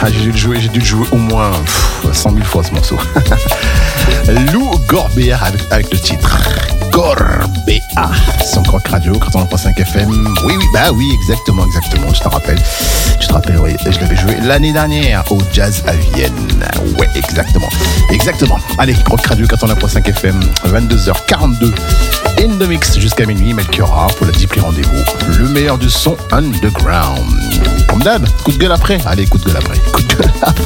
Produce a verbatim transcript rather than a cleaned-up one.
Ah, j'ai dû le jouer, j'ai dû le jouer au moins pff, cent mille fois ce morceau. Lou Gorbea avec, avec le titre Gorbea. C'est encore Radio quatre-vingt-neuf point cinq F M. Oui, oui, bah oui, exactement, exactement. Je te rappelle, je te rappelle, oui, je l'avais joué l'année dernière au Jazz à Vienne. Ouais, exactement, exactement. Allez, Rock Radio quatre-vingt-neuf point cinq F M, vingt-deux heures quarante-deux. In the mix jusqu'à minuit, Melchiora pour le Deeply Rendez-vous. Le meilleur du son underground. Comme d'hab, coup de gueule après. Allez, coup de gueule après. Coup de gueule après.